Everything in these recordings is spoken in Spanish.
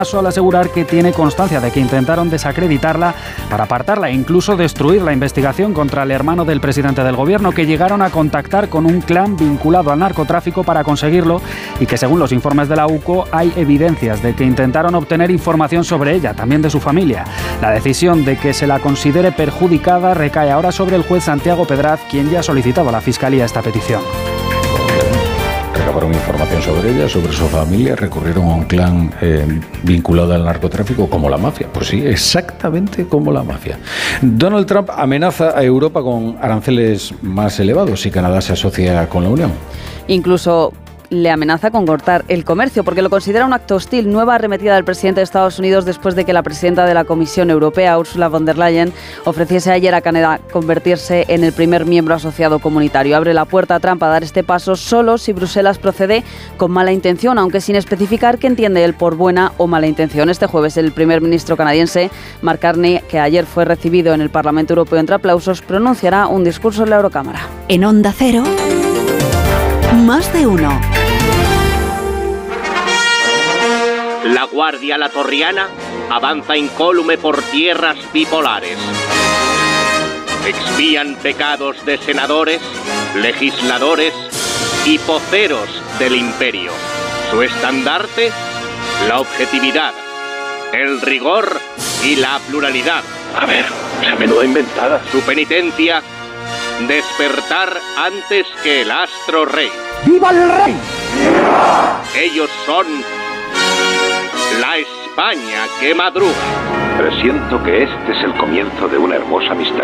al asegurar que tiene constancia de que intentaron desacreditarla para apartarla e incluso destruir la investigación contra el hermano del presidente del gobierno, que llegaron a contactar con un clan vinculado al narcotráfico para conseguirlo y que, según los informes de la UCO, hay evidencias de que intentaron obtener información sobre ella, también de su familia. La decisión de que se la considere perjudicada recae ahora sobre el juez Santiago Pedraz, quien ya ha solicitado a la Fiscalía esta petición. Recabaron información sobre ella, sobre su familia, recurrieron a un clan vinculado al narcotráfico como la mafia. Pues sí, exactamente como la mafia. Donald Trump amenaza a Europa con aranceles más elevados si Canadá se asocia con la Unión. Incluso le amenaza con cortar el comercio porque lo considera un acto hostil. Nueva arremetida del presidente de Estados Unidos después de que la presidenta de la Comisión Europea, Ursula von der Leyen, ofreciese ayer a Canadá convertirse en el primer miembro asociado comunitario. Abre la puerta a Trump a dar este paso solo si Bruselas procede con mala intención, aunque sin especificar qué entiende él por buena o mala intención. Este jueves el primer ministro canadiense, Mark Carney, que ayer fue recibido en el Parlamento Europeo entre aplausos, pronunciará un discurso en la Eurocámara. En Onda Cero, Más de Uno. La Guardia Latorriana avanza incólume por tierras bipolares. Expían pecados de senadores, legisladores y poceros del imperio. Su estandarte, la objetividad, el rigor y la pluralidad. A ver, esa menuda inventada. Su penitencia, despertar antes que el astro rey. ¡Viva el rey! Ellos son la España que madruga. Presiento que este es el comienzo de una hermosa amistad.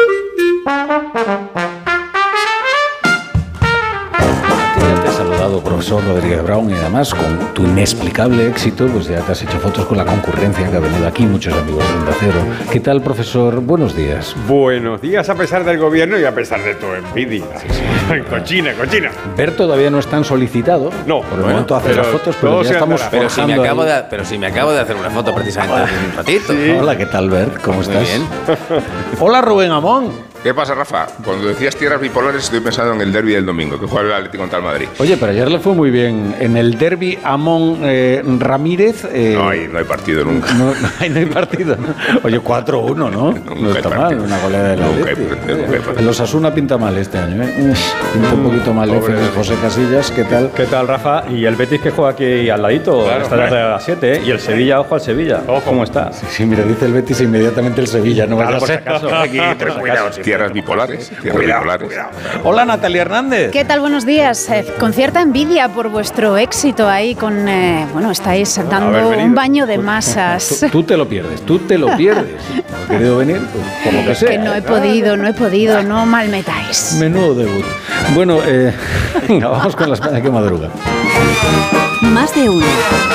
Te he saludado, profesor Rodríguez Brown, y además con tu inexplicable éxito, pues ya te has hecho fotos con la concurrencia que ha venido aquí, muchos amigos de Onda Cero. ¿Qué tal, profesor? Buenos días. Buenos días, a pesar del gobierno y a pesar de tu envidia. Sí, sí. Cochina. Ver todavía no es tan solicitado. No. Por el momento hace las fotos, pero ya estamos forjando. Pero si me acabo de hacer una foto precisamente hace un ratito. Sí. Hola, ¿qué tal, Bert? ¿Cómo estás? Muy bien. Hola, Rubén Amón. ¿Qué pasa, Rafa? Cuando decías tierras bipolares estoy pensando en el derbi del domingo, que juega el Atlético contra el Madrid. Oye, pero ayer le fue muy bien. En el derbi Amón Ramírez... No hay partido nunca. No hay partido. Oye, 4-1, ¿no? No está mal, una goleada de la Atleti. El Osasuna pinta mal este año, ¿eh? Pinta un poquito mal. José Casillas, ¿qué tal? ¿Qué tal, Rafa? Y el Betis que juega aquí al ladito, claro, esta tarde a las 7, ¿eh? Y el Sevilla, ojo al Sevilla. Ojo. ¿Cómo está? Sí, mira, dice el Betis inmediatamente el Sevilla. No vaya a ser. Aquí, cuidado, tierras bipolares. Cuidado. Hola, Natalia Hernández. ¿Qué tal? Buenos días. Con cierta envidia por vuestro éxito ahí con... estáis dando un baño de masas. Tú te lo pierdes. ¿No has querido venir? Pues, por lo que sea. Que no he podido, no mal metáis. Menudo debut. Bueno, venga, vamos con la España que madruga. Más de Uno.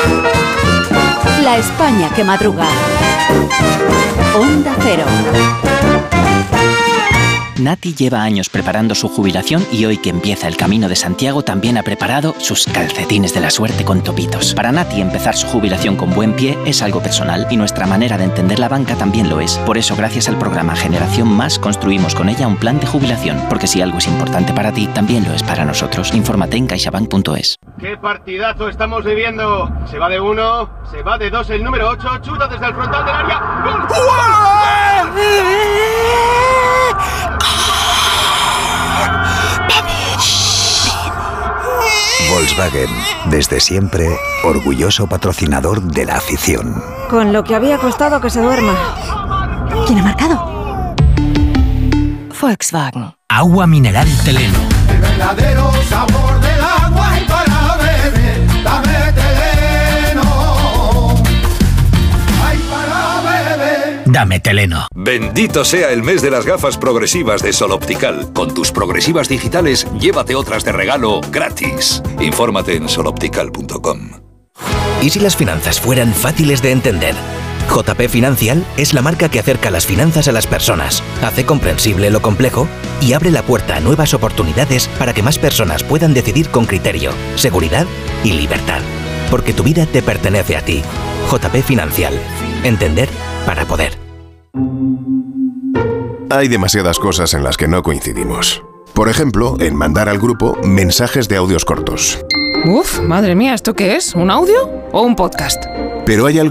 La España que madruga. Onda Cero. Nati lleva años preparando su jubilación y hoy que empieza el Camino de Santiago también ha preparado sus calcetines de la suerte con topitos. Para Nati empezar su jubilación con buen pie es algo personal y nuestra manera de entender la banca también lo es. Por eso gracias al programa Generación Más construimos con ella un plan de jubilación, porque si algo es importante para ti, también lo es para nosotros. Infórmate en caixabank.es. ¡Qué partidazo estamos viviendo! Se va de 1, se va de 2 el número 8, chuta desde el frontal del área. ¡Gol! Volkswagen, desde siempre, orgulloso patrocinador de la afición. Con lo que había costado que se duerma. ¿Quién ha marcado? Volkswagen. Agua mineral Teleno. El verdadero sabor del agua y para beber, dame Teleno. Ay, para beber. Dame Teleno. Bendito sea el mes de las gafas progresivas de Sol Optical. Con tus progresivas digitales, llévate otras de regalo gratis. Infórmate en soloptical.com. ¿Y si las finanzas fueran fáciles de entender? JP Financial es la marca que acerca las finanzas a las personas, hace comprensible lo complejo y abre la puerta a nuevas oportunidades para que más personas puedan decidir con criterio, seguridad y libertad. Porque tu vida te pertenece a ti. JP Financial. Entender para poder. Hay demasiadas cosas en las que no coincidimos. Por ejemplo, en mandar al grupo mensajes de audios cortos. Uf, madre mía, ¿esto qué es? ¿Un audio? o un podcast. Pero hay algo